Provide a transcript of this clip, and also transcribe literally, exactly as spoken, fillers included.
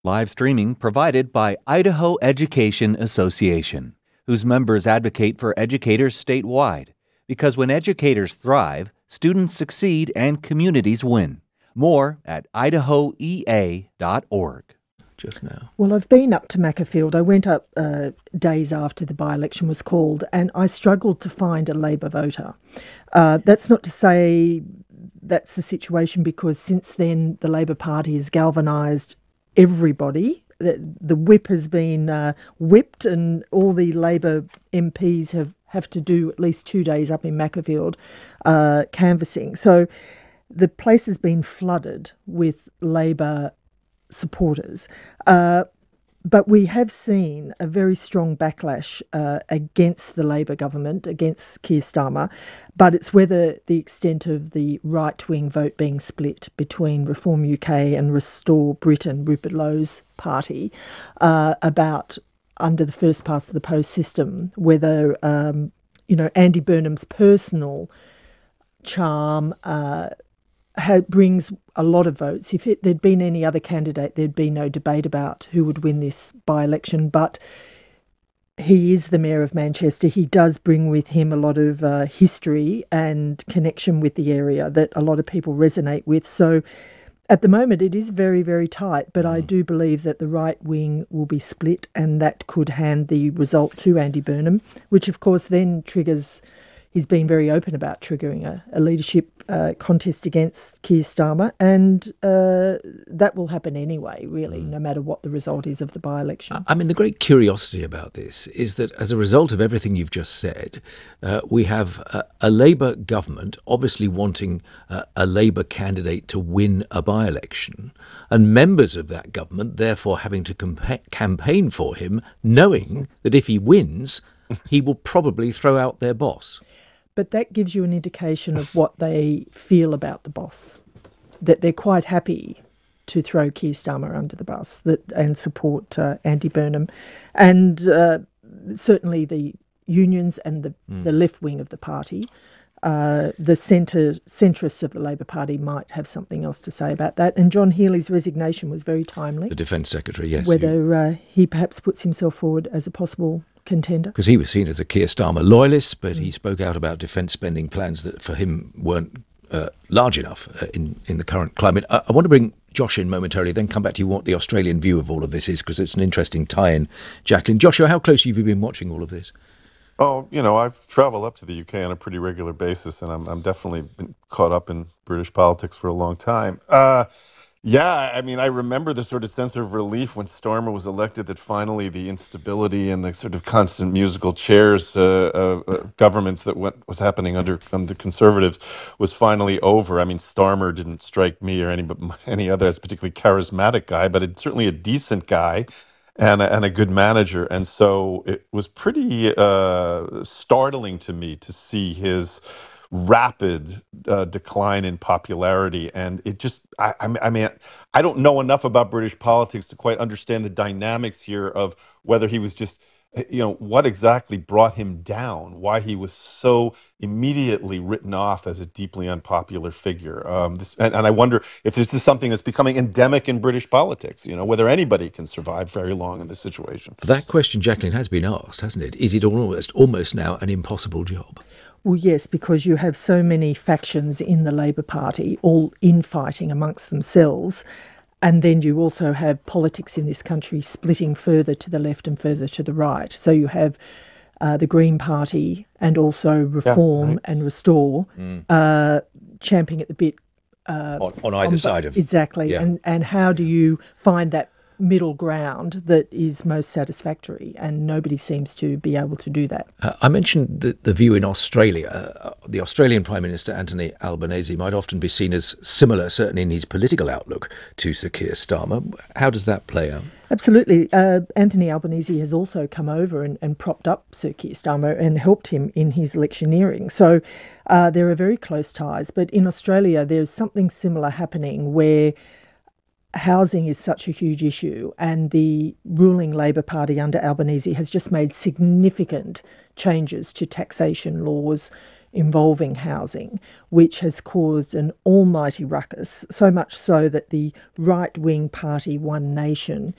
Live streaming provided by Idaho Education Association, whose members advocate for educators statewide. Because when educators thrive, students succeed and communities win. More at idaho e a dot org. Just now. Well, I've been up to Macclesfield. I went up uh, days after the by-election was called, and I struggled to find a Labor voter. Uh, that's not to say that's the situation, because since then the Labor Party has galvanised everybody. The, the whip has been uh, whipped, and all the Labor M Ps have, have to do at least two days up in Macclesfield uh, canvassing. So the place has been flooded with Labor supporters. Uh, but we have seen a very strong backlash uh, against the Labor government, against Keir Starmer, but it's whether the extent of the right-wing vote being split between Reform U K and Restore Britain, Rupert Lowe's party, uh, about under the first past of the post system, whether, um, you know, Andy Burnham's personal charm uh, Ha, brings a lot of votes. If it, there'd been any other candidate, there'd be no debate about who would win this by-election. But he is the Mayor of Manchester. He does bring with him a lot of uh, history and connection with the area that a lot of people resonate with. So at the moment, it is very, very tight. But I do believe that the right wing will be split, and that could hand the result to Andy Burnham, which of course then triggers... He's been very open about triggering a, a leadership uh, contest against Keir Starmer, and uh, that will happen anyway, really, mm. no matter what the result is of the by-election. I mean, the great curiosity about this is that as a result of everything you've just said, uh, we have a, a Labour government obviously wanting uh, a Labour candidate to win a by-election, and members of that government therefore having to compa- campaign for him, knowing that if he wins, he will probably throw out their boss. But that gives you an indication of what they feel about the boss, that they're quite happy to throw Keir Starmer under the bus that, and support uh, Andy Burnham. And uh, certainly the unions and the, mm. the left wing of the party, uh, the centre centrists of the Labor Party might have something else to say about that. And John Healey's resignation was very timely. The Defence Secretary, yes. Whether uh, he perhaps puts himself forward as a possible contender. Because he was seen as a Keir Starmer loyalist, but mm. he spoke out about defence spending plans that for him weren't uh, large enough uh, in, in the current climate. I, I want to bring Josh in momentarily, then come back to you what the Australian view of all of this is, because it's an interesting tie-in, Jacqueline. Joshua, how close have you been watching all of this? Oh, you know, I've traveled up to the U K on a pretty regular basis, and I'm, I'm definitely been caught up in British politics for a long time. Uh, yeah, I mean, I remember the sort of sense of relief when Starmer was elected, that finally the instability and the sort of constant musical chairs uh, uh, uh, governments that went, was happening under, under Conservatives was finally over. I mean, Starmer didn't strike me or any, any other as a particularly charismatic guy, but it's certainly a decent guy and a, and a good manager. And so it was pretty uh, startling to me to see his rapid uh, decline in popularity. And it just, I, I I mean, I don't know enough about British politics to quite understand the dynamics here of whether he was just, you know, what exactly brought him down, why he was so immediately written off as a deeply unpopular figure. Um, this, and, and I wonder if this is something that's becoming endemic in British politics, you know, whether anybody can survive very long in this situation. That question, Jacqueline, has been asked, hasn't it? Is it almost, almost now an impossible job? Well, yes, because you have so many factions in the Labor Party, all infighting amongst themselves. And then you also have politics in this country splitting further to the left and further to the right. So you have uh, the Green Party and also Reform yeah, right. and Restore mm. uh, champing at the bit. Uh, on, on either on, side of... Exactly. Yeah. And, and how do you find that middle ground that is most satisfactory? And nobody seems to be able to do that. Uh, I mentioned the, the view in Australia. Uh, the Australian Prime Minister Anthony Albanese might often be seen as similar, certainly in his political outlook, to Sir Keir Starmer. How does that play out? Absolutely. Uh, Anthony Albanese has also come over and, and propped up Sir Keir Starmer and helped him in his electioneering. So uh, there are very close ties. But in Australia, there's something similar happening where housing is such a huge issue, and the ruling Labor Party under Albanese has just made significant changes to taxation laws, involving housing, which has caused an almighty ruckus, so much so that the right-wing party One Nation